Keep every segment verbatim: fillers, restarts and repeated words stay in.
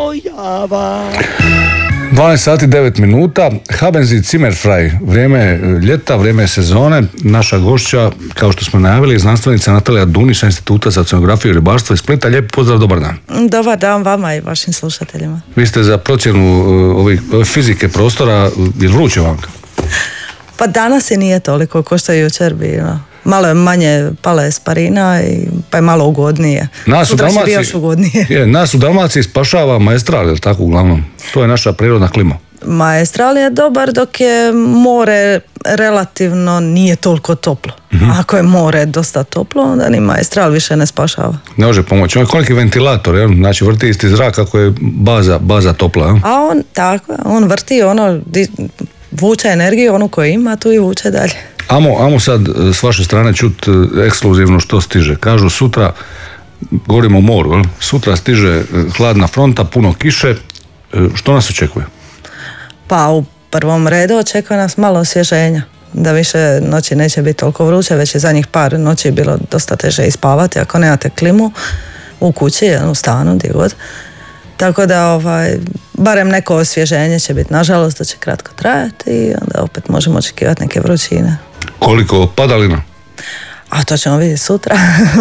Java. dvanaest sati devet minuta, Haben Sie Zimmerfrei, vrijeme ljeta, vrijeme sezone. Naša gošća, kao što smo najavili, znanstvenica Natalija Dunić sa Instituta za oceanografiju i ribarstvo iz Splita. Lijep pozdrav, dobar dan. Dobar dan vama i vašim slušateljima. Vi ste za procjenu ovih, ove fizike prostora, je vruće vam? Pa danas i nije toliko ko što je jučer bilo. Malo je manje pala je sparina i pa je malo ugodnije. Nas u Dalmaciji, još ugodnije. Je, nas u Dalmaciji spašava Maestral, je tako uglavnom? To je naša prirodna klima. Maestral je dobar dok je more relativno nije toliko toplo. Mm-hmm. Ako je more dosta toplo, onda ni Maestral više ne spašava. Ne može pomoći. On je koliki ventilator, je? Znači vrti isti zrak ako je baza, baza topla. Je? A on, tako, on vrti ono, vuče energiju, onu koju ima, tu i vuče dalje. Amo, amo sad s vaše strane čut ekskluzivno što stiže. Kažu sutra, govorimo o moru, jel? Sutra stiže hladna fronta, puno kiše. Što nas očekuje? Pa u prvom redu očekuje nas malo osvježenja. Da više noći neće biti toliko vruće, već je zadnjih par noći bilo dosta teže ispavati ako nemate klimu u kući, u stanu, gdje god. Tako da, ovaj, barem neko osvježenje će biti. Nažalost, to će kratko trajati i onda opet možemo očekivati neke vrućine. Koliko padalina? A to ćemo vidjeti sutra.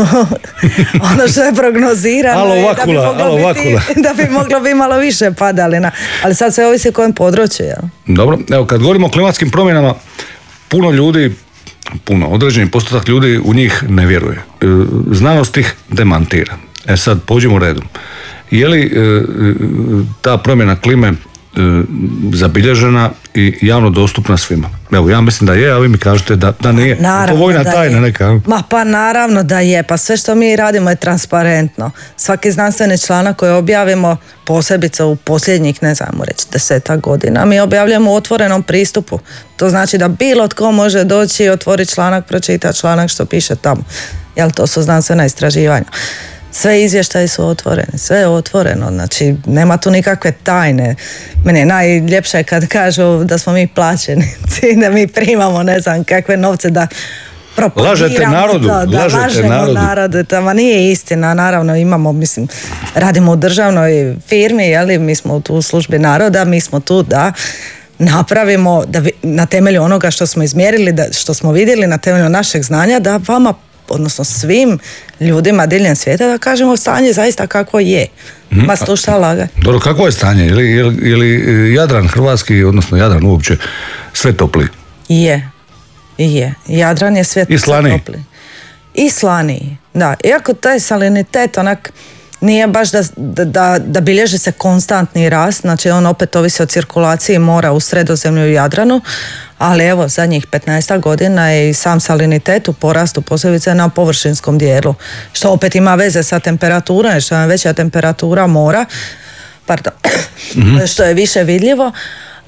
Ono što je prognozirano alo, je vakula, da, bi alo, biti, da bi moglo biti malo više padalina. Ali sad sve ovisi o kojem području. Jel? Dobro, evo kad govorimo o klimatskim promjenama, puno ljudi, puno, određeni postotak ljudi u njih ne vjeruje. Znanost ih demantira. E sad, pođimo redom. Je li e, ta promjena klime e, zabilježena i javno dostupna svima? Evo, ja mislim da je, a vi mi kažete da, da nije. Naravno Povojna da tajna je. neka. Ma pa naravno da je, pa sve što mi radimo je transparentno. Svaki znanstveni članak koji objavimo, posebice u posljednjih, ne znam reći, desetak godina, mi objavljamo u otvorenom pristupu. To znači da bilo tko može doći i otvoriti članak, pročitati članak što piše tamo. Jel, to su znanstvena istraživanja. Sve izvještaji su otvoreni, sve je otvoreno, znači nema tu nikakve tajne. Meni je najljepše kad kažu da smo mi plaćenici, da mi primamo ne znam kakve novce da propagiramo. Lažete narodu, to, da lažete lažemo narodu. narodu. Tamo nije istina, naravno imamo, mislim, radimo u državnoj firmi, jeli, mi smo tu u službi naroda, mi smo tu da napravimo, da vi, na temelju onoga što smo izmjerili, da, što smo vidjeli, na temelju našeg znanja, da vama odnosno svim ljudima diljem svijeta da kažemo stanje zaista kako je. Ma mm. tu šta lagati. Dobro, kako je stanje? Je li, je li, je li Jadran hrvatski, odnosno Jadran uopće, sve topli? Je. Je. Jadran je sve I slaniji. topli. I slaniji, da. Iako taj salinitet onak nije baš da, da, da bilježi se konstantni rast, znači on opet ovisi o cirkulaciji mora u Sredozemlju i Jadranu, ali evo zadnjih petnaest godina je i sam salinitet u porastu, posebice na površinskom dijelu, što opet ima veze sa temperaturom, što je veća temperatura mora, pardon, mm-hmm. što je više vidljivo, uh,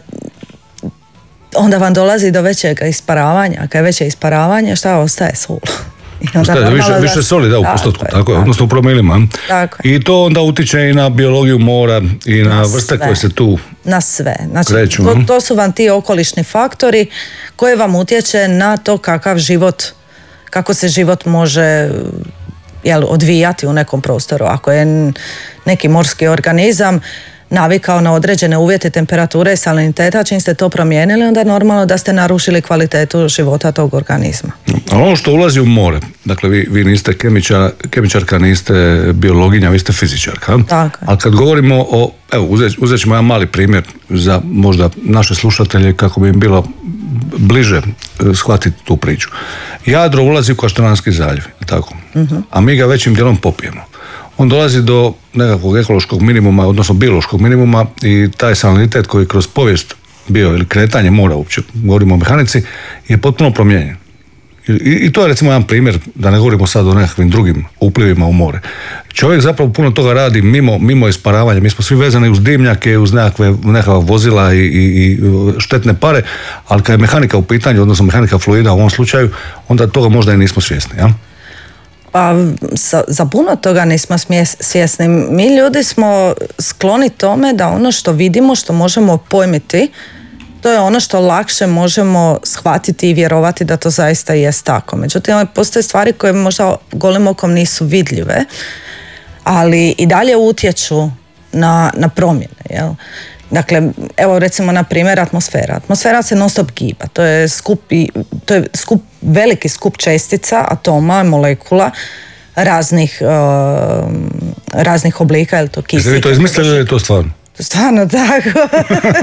onda vam dolazi do većeg isparavanja. Kad je veće isparavanje, šta ostaje? Sol. Ostaje, više, više soli da u postotku, tako, tako je, odnosno u promilima. I to onda utiče i na biologiju mora i na, na vrste sve koje se tu na sve. Znači, kreću. To, to su vam ti okolišni faktori koji vam utječe na to kakav život, kako se život može jel, odvijati u nekom prostoru. Ako je neki morski organizam navikao na određene uvjete temperature i saliniteta, čim ste to promijenili, onda je normalno da ste narušili kvalitetu života tog organizma. A ono što ulazi u more, dakle vi, vi niste kemičar, kemičarka, niste biologinja, vi ste fizičarka. Tako. Ali kad govorimo o, evo uzet, uzet ćemo jedan mali primjer za možda naše slušatelje kako bi im bilo bliže shvatiti tu priču. Jadro ulazi u Kaštelanski zaljev, tako? Uh-huh. A mi ga većim dijelom popijemo. On dolazi do nekakvog ekološkog minimuma, odnosno biološkog minimuma i taj salinitet koji kroz povijest bio ili kretanje mora uopće, govorimo o mehanici, je potpuno promijenjen. I, I to je recimo jedan primjer, da ne govorimo sad o nekakvim drugim uplivima u more. Čovjek zapravo puno toga radi mimo, mimo isparavanja. Mi smo svi vezani uz dimnjake, uz nekakve, nekakva vozila i, i, i štetne pare, ali kad je mehanika u pitanju, odnosno mehanika fluida u ovom slučaju, onda toga možda i nismo svjesni, ja? Pa za, za puno toga nismo svjesni. Mi ljudi smo skloni tome da ono što vidimo, što možemo pojmiti, to je ono što lakše možemo shvatiti i vjerovati da to zaista jest tako. Međutim, postoje stvari koje možda golim okom nisu vidljive, ali i dalje utječu na, na promjene. Jel? Dakle, evo recimo na primjer atmosfera. Atmosfera se non stop giba. To je skup, to je skup, veliki skup čestica, atoma, molekula, raznih, uh, raznih oblika, je li to kisik? Jeste vi to izmislili ili je to stvarno? Stvarno tako.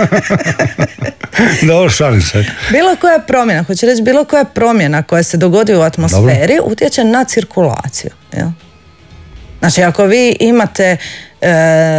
Dobro, šalim se. Bilo koja promjena, hoće reći bilo koja promjena koja se dogodi u atmosferi Dobro. utječe na cirkulaciju. Jel? Znači, ako vi imate e,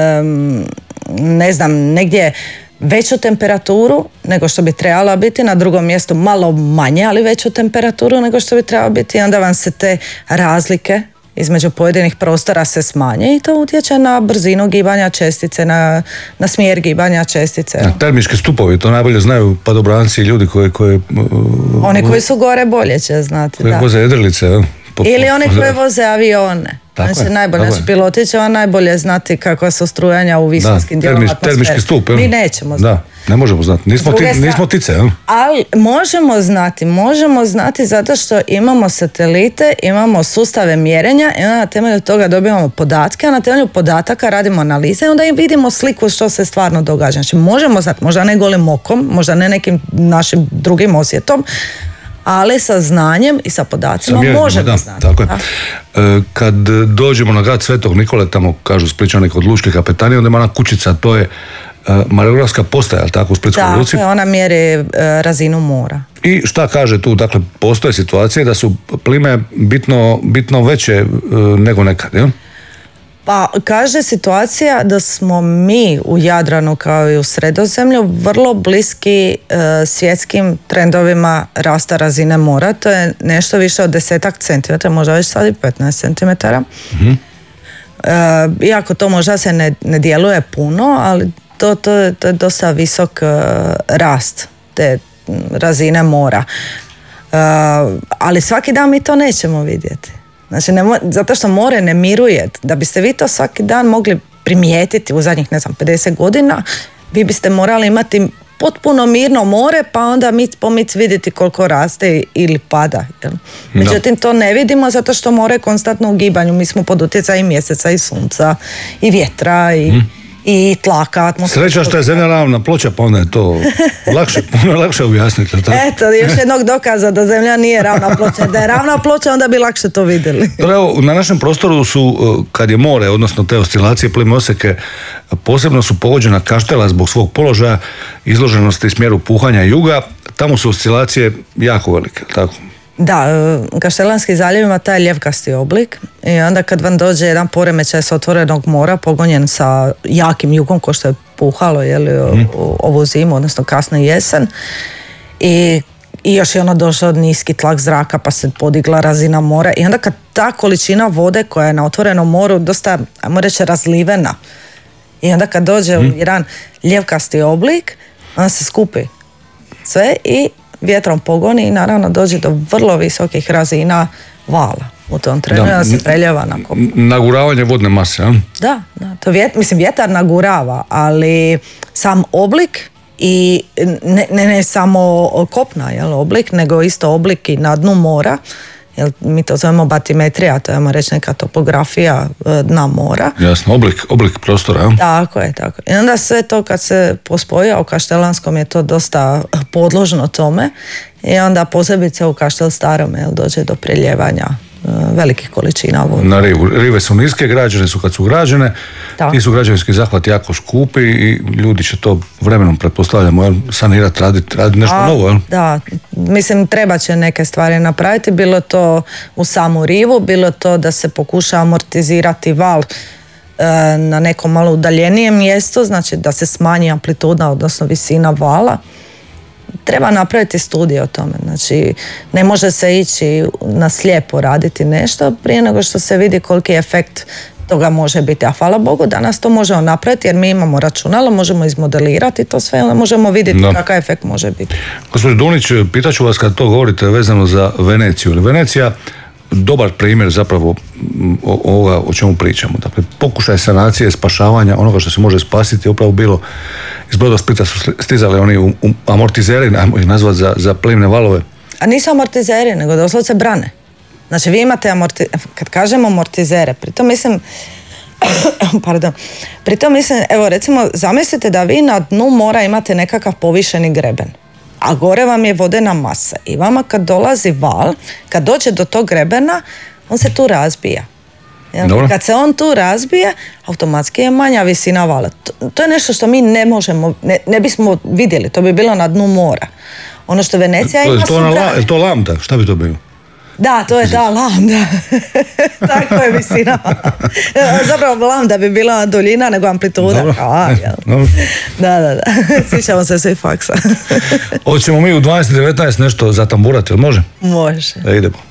ne znam, negdje veću temperaturu nego što bi trebala biti, na drugom mjestu malo manje, ali veću temperaturu nego što bi trebala biti, i onda vam se te razlike između pojedinih prostora se smanje i to utječe na brzinu gibanja čestice, na, na smjer gibanja čestice. Na termički stupovi, to najbolje znaju padobranci i ljudi koji... koji uh, oni koji su gore bolje će znati. Koji voze jedrilice. Ja? Po, Ili po, oni po, koji voze avione. Tako znači, je, najbolje, znači, piloti će vam najbolje znati kakva su strujanja u visorskim dijelom atmosfere. Termički stup. Mi nećemo znati. Da, ne možemo znati. Nismo, ti, nismo tice. Ja? Ali možemo znati, možemo znati zato što imamo satelite, imamo sustave mjerenja i onda na temelju toga dobivamo podatke, a na temelju podataka radimo analize i onda im vidimo sliku što se stvarno događa. Znači, možemo znati, možda ne golim okom, možda ne nekim našim drugim osjetom, ali sa znanjem i sa podacima sa možemo da, znati. Tako je. Kad dođemo na grad Svetog Nikole, tamo kažu Splićani kod lučke kapetanije, onda ima ona kućica, to je mareografska postaja, tako u Splitskoj luci. Tako, ona mjeri razinu mora. I šta kaže tu? Dakle, postoje situacije da su plime bitno, bitno veće nego nekad, jel? Pa kaže situacija da smo mi u Jadranu kao i u Sredozemlju vrlo bliski e, svjetskim trendovima rasta razine mora. To je nešto više od desetak centimetara, možda već sad i petnaest centimetara. Mm-hmm. E, iako to možda se ne, ne djeluje puno, ali to, to, to je dosta visok e, rast te razine mora. E, ali svaki dan mi to nećemo vidjeti. Znači, ne, zato što more ne miruje. Da biste vi to svaki dan mogli primijetiti u zadnjih, ne znam, pedeset godina, vi biste morali imati potpuno mirno more, pa onda mic po mic vidjeti koliko raste ili pada. Jel? Međutim, to ne vidimo zato što more je konstantno u gibanju. Mi smo pod utjecajem mjeseca i sunca i vjetra i... Hmm. i tlaka, atmosfera. Sreća što je zemlja ravna ploča, pa onda je to lakše, puno lakše objasniti. Eto, još jednog dokaza da zemlja nije ravna ploča. Da je ravna ploča, onda bi lakše to vidjeli. Evo, na našem prostoru su, kad je more, odnosno te oscilacije plime oseke, posebno su pogođena Kaštela zbog svog položaja, izloženosti smjeru puhanja juga. Tamo su oscilacije jako velike, tako? Da, Kaštelanski zaljev ima taj ljevkasti oblik i onda kad vam dođe jedan poremećaj sa otvorenog mora pogonjen sa jakim jugom ko što je puhalo jeli, mm. ovu zimu, odnosno kasnu jesen i, i još je ono došao niski tlak zraka pa se podigla razina mora i onda kad ta količina vode koja je na otvorenom moru dosta, ajmo reći, razlivena i onda kad dođe mm. u jedan ljevkasti oblik onda se skupi sve i vjetrom pogoni i naravno dođe do vrlo visokih razina vala u tom trenu, da, da se preljeva na kopnu. Naguravanje vodne mase, a? Da, da, to vjet, mislim vjetar nagurava, ali sam oblik i ne, ne, ne samo kopna, jel, oblik, nego isto oblik i na dnu mora, jel, mi to zovemo batimetrija, to je reći neka topografija dna mora. Jasno, oblik, oblik prostora, a? Tako je, tako. I onda sve to kad se pospoji, a u Kaštelanskom je to dosta podložno tome i onda posebice u Kaštel Starom jel, dođe do preljevanja velikih količina vode. Na rivu. Rive su niske, građene su kad su građene, tako. Ti su građevinski zahvati jako skupi i ljudi će to vremenom, pretpostavljamo, jel, sanirati, raditi radi nešto A, novo. Jel? Da, mislim treba će neke stvari napraviti, bilo to u samu rivu, bilo to da se pokuša amortizirati val e, na nekom malo udaljenijem mjestu, znači da se smanji amplituda, odnosno visina vala. Treba napraviti studije o tome, znači ne može se ići na slijepo raditi nešto prije nego što se vidi koliki efekt toga može biti, a hvala Bogu danas to možemo napraviti jer mi imamo računalo, možemo izmodelirati to sve, onda možemo vidjeti no. kakav efekt može biti. Gospođo Dunić, pitaću vas kad to govorite vezano za Veneciju. Venecija dobar primjer zapravo ovoga o čemu pričamo. Dakle, pokušaj sanacije, spašavanja, onoga što se može spasiti je upravo bilo iz Brodosplita su stizali oni u, u amortizeri, ajmo ih nazvati za, za plimne valove. A nisu amortizeri, nego doslovce brane. Znači vi imate amorti... kad kažemo amortizere, pritom mislim Pardon. Pritom mislim, evo recimo, zamislite da vi na dnu mora imate nekakav povišeni greben, a gore vam je vodena masa i vama kad dolazi val, kad dođe do tog grebena, on se tu razbija. Jel? Kad se on tu razbije, automatski je manja visina vala. To, to je nešto što mi ne možemo, ne, ne bismo vidjeli, to bi bilo na dnu mora. Ono što Venecija ima su... Je to lambda? Šta bi to bilo? Da, to je da, lambda. Tako je visina. Zapravo lambda bi bila duljina nego amplituda. Dobro. A, Dobro. Da, da, da. Sviđamo se svi faksa. Hoćemo mi u dvanaest devetnaest nešto zatamburati, jel može? Može. Da idemo.